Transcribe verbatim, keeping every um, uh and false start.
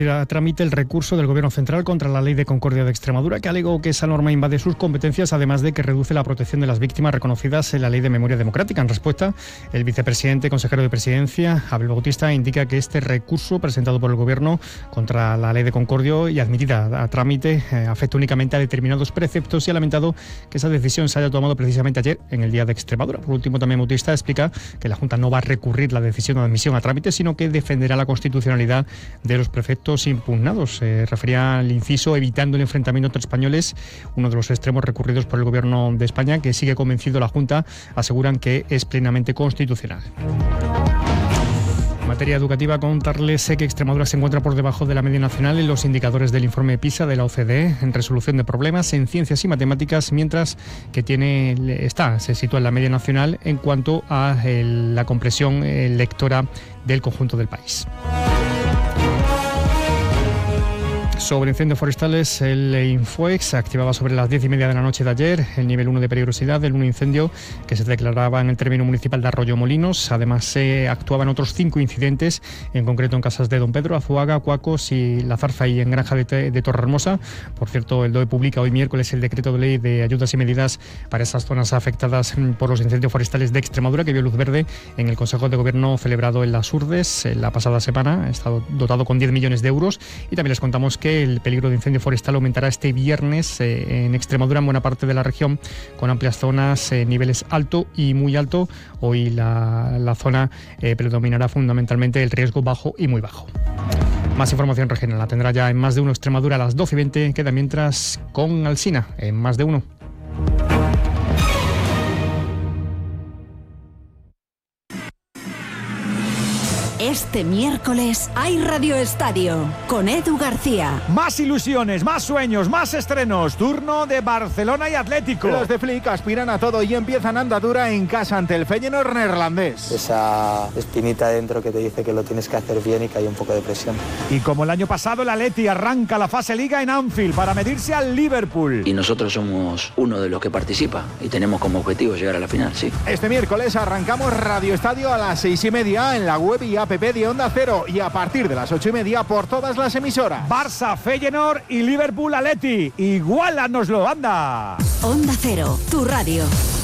A trámite el recurso del Gobierno central contra la Ley de Concordia de Extremadura, que alegó que esa norma invade sus competencias, además de que reduce la protección de las víctimas reconocidas en la Ley de Memoria Democrática. En respuesta, el vicepresidente consejero de Presidencia, Abel Bautista, indica que este recurso presentado por el Gobierno contra la Ley de Concordia y admitida a trámite eh, afecta únicamente a determinados preceptos y ha lamentado que esa decisión se haya tomado precisamente ayer, en el Día de Extremadura. Por último, también Bautista explica que la Junta no va a recurrir la decisión de admisión a trámite, sino que defenderá la constitucionalidad de los preceptos impugnados. Se refería al inciso evitando el enfrentamiento entre españoles, uno de los extremos recurridos por el Gobierno de España, que sigue convencido la Junta, aseguran que es plenamente constitucional. En materia educativa, contarles que Extremadura se encuentra por debajo de la media nacional en los indicadores del informe PISA de la O C D E en resolución de problemas en ciencias y matemáticas, mientras que tiene está se sitúa en la media nacional en cuanto a el, la comprensión lectora del conjunto del país. Sobre incendios forestales, el Infoex activaba sobre las diez y media de la noche de ayer el nivel uno de peligrosidad del un incendio que se declaraba en el término municipal de Arroyomolinos. Además, se actuaban otros cinco incidentes, en concreto en casas de Don Pedro, Azuaga, Cuacos y La Zarza y en Granja de, de Torrehermosa. Por cierto, el D O E publica hoy miércoles el decreto de ley de ayudas y medidas para esas zonas afectadas por los incendios forestales de Extremadura, que vio luz verde en el Consejo de Gobierno celebrado en Las Urdes la pasada semana. Ha estado dotado con diez millones de euros y también les contamos que el peligro de incendio forestal aumentará este viernes eh, en Extremadura, en buena parte de la región, con amplias zonas, eh, niveles alto y muy alto. Hoy la, la zona eh, predominará fundamentalmente el riesgo bajo y muy bajo. Más información regional la tendrá ya en Más de Uno Extremadura a las doce y veinte. Queda mientras con Alsina en Más de Uno. Este miércoles hay Radio Estadio con Edu García. Más ilusiones, más sueños, más estrenos. Turno de Barcelona y Atlético. Los de Flick aspiran a todo y empiezan andadura en casa ante el Feyenoord neerlandés. Esa espinita dentro que te dice que lo tienes que hacer bien y que hay un poco de presión. Y como el año pasado, el Atleti arranca la fase Liga en Anfield para medirse al Liverpool. Y nosotros somos uno de los que participa y tenemos como objetivo llegar a la final, sí. Este miércoles arrancamos Radio Estadio a las seis y media en la web y app de Onda Cero y a partir de las ocho y media por todas las emisoras. Barça, Feyenoord y Liverpool Atleti. Igualanoslo, anda. Onda Cero, tu radio.